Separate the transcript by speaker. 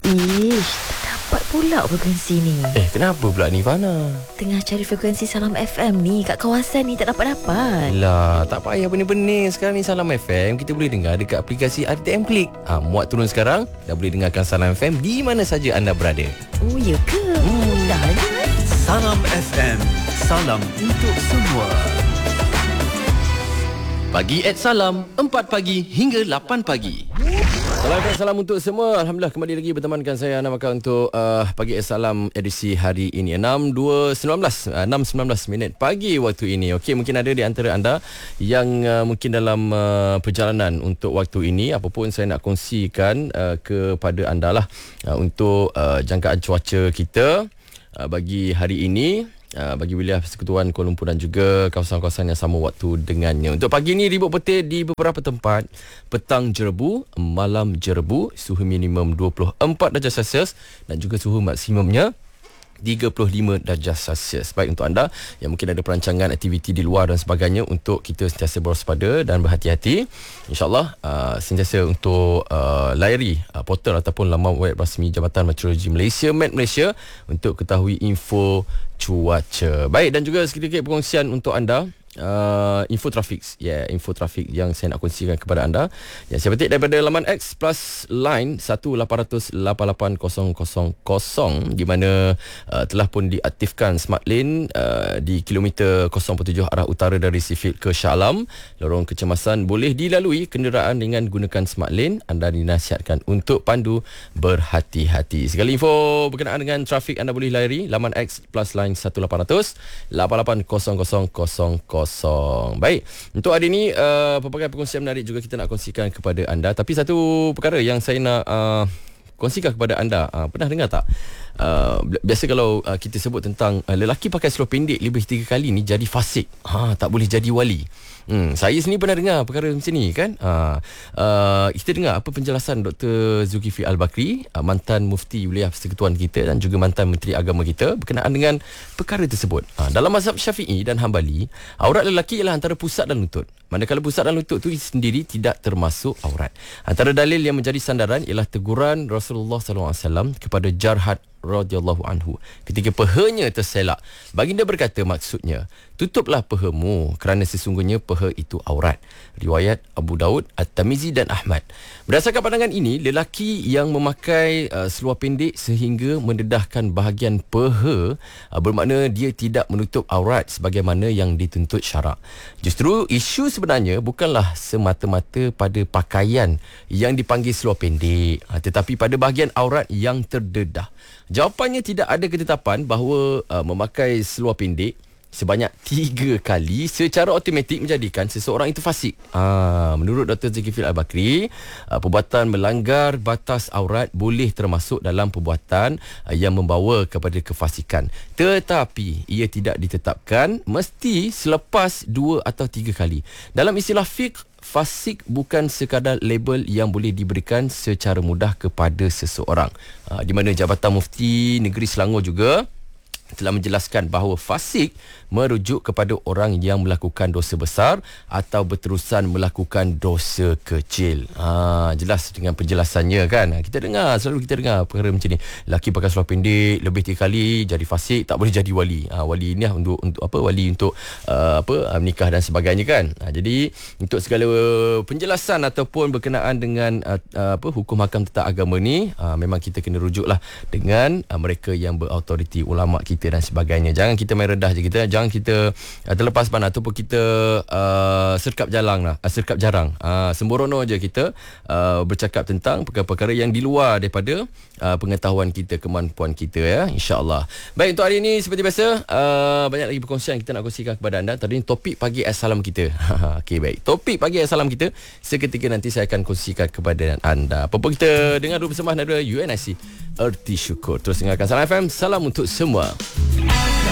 Speaker 1: Ish, tak dapat pula frekuensi ni.
Speaker 2: Kenapa pula ni, Fana?
Speaker 1: Tengah cari frekuensi Salam FM ni kat kawasan ni, tak dapat-dapat.
Speaker 2: Lah, tak payah benih-benih. Sekarang ni Salam FM kita boleh dengar dekat aplikasi RTM Klik. Muat turun sekarang, dah boleh dengarkan Salam FM di mana saja anda berada.
Speaker 1: Oh, ya ke? Dah je.
Speaker 3: Salam FM. Salam untuk semua.
Speaker 2: Pagi @Salam, 4 pagi hingga 8 pagi. Salam untuk semua. Alhamdulillah kembali lagi bertemankan saya Ana Maka untuk Pagi Salam edisi hari ini 6.19 minit pagi waktu ini. Okey, mungkin ada di antara anda yang mungkin dalam perjalanan untuk waktu ini. Apa pun saya nak kongsikan kepada anda lah untuk jangkaan cuaca kita bagi hari ini, bagi wilayah Persekutuan Kuala Lumpur dan juga kawasan-kawasan yang sama waktu dengannya. Untuk pagi ini ribut petir di beberapa tempat. Petang jerebu, malam jerebu, suhu minimum 24 darjah Celsius dan juga suhu maksimumnya 35 darjah Celsius. Baik, untuk anda yang mungkin ada perancangan aktiviti di luar dan sebagainya, untuk kita sentiasa berwaspada dan berhati-hati. InsyaAllah sentiasa untuk layari portal ataupun laman web rasmi Jabatan Meteorologi Malaysia, Met Malaysia, untuk ketahui info cuaca. Baik, dan juga sedikit perkongsian untuk anda. Info trafik yang saya nak kongsikan kepada anda, yang saya petik daripada laman X Plus Line 1-800-88-000, di mana telah pun diaktifkan Smart Lane di kilometer 0.7 arah utara dari Sifit ke Shah Alam. Lorong kecemasan boleh dilalui kenderaan dengan gunakan Smart Lane. Anda dinasihatkan untuk pandu berhati-hati. Segala info berkenaan dengan trafik anda boleh layari laman X Plus Line 1-800-88-000. Baik, untuk hari ini pelbagai perkongsian menarik juga kita nak kongsikan kepada anda. Tapi satu perkara yang saya nak kongsikan kepada anda, pernah dengar tak? Biasa kalau kita sebut tentang lelaki pakai seluar pendek lebih 3 kali ni jadi fasik, tak boleh jadi wali. Saya sendiri pernah dengar perkara macam ni kan. Kita dengar apa penjelasan Dr. Zulkifli Al-Bakri, mantan mufti wilayah persekutuan kita dan juga mantan menteri agama kita, berkenaan dengan perkara tersebut. Dalam mazhab Syafi'i dan Hambali, aurat lelaki ialah antara pusat dan lutut, manakala pusat dan lutut itu sendiri tidak termasuk aurat. Antara dalil yang menjadi sandaran ialah teguran Rasulullah SAW kepada Jarhad radhiyallahu anhu ketika pehanya terselak. Baginda berkata, maksudnya, tutuplah pehamu kerana sesungguhnya peha itu aurat. Riwayat Abu Daud, At-Tirmizi dan Ahmad. Berdasarkan pandangan ini, lelaki yang memakai seluar pendek sehingga mendedahkan bahagian peha bermakna dia tidak menutup aurat sebagaimana yang dituntut syarak. Justru isu sebenarnya bukanlah semata-mata pada pakaian yang dipanggil seluar pendek, tetapi pada bahagian aurat yang terdedah. Jawapannya, tidak ada ketetapan bahawa memakai seluar pendek sebanyak 3 kali secara automatik menjadikan seseorang itu fasik. Menurut Dr. Zulkifli Al-Bakri, perbuatan melanggar batas aurat boleh termasuk dalam perbuatan yang membawa kepada kefasikan, tetapi ia tidak ditetapkan mesti selepas 2 atau 3 kali. Dalam istilah fiqh, fasik bukan sekadar label yang boleh diberikan secara mudah kepada seseorang. Di mana Jabatan Mufti Negeri Selangor juga telah menjelaskan bahawa fasik merujuk kepada orang yang melakukan dosa besar atau berterusan melakukan dosa kecil. Jelas dengan penjelasannya kan. Selalu kita dengar perkara macam ni. Lelaki pakai seluar pendek lebih 3 kali jadi fasik, tak boleh jadi wali. Wali ni untuk apa? Wali untuk menikah dan sebagainya kan. Jadi untuk segala penjelasan ataupun berkenaan dengan hukum hakam tentang agama ni, memang kita kena rujuklah dengan mereka yang berautoriti, ulama kita dan sebagainya. Jangan kita main redah je kita. Jangan kita terlepas pandang ataupun kita serkap jarang. Sembrono je kita bercakap tentang perkara-perkara yang di luar daripada pengetahuan kita, kemampuan kita, ya, insya-Allah. Baik, untuk hari ini seperti biasa, banyak lagi perkongsian kita nak kongsikan kepada anda. Tadi topik Pagi Salam kita. Okey, baik. Topik Pagi Salam kita seketika nanti saya akan kongsikan kepada anda. Apa pun kita dengar dulu bersama nada UNIC Erti Syukur. Terus dengarkan Salam FM. Salam untuk semua.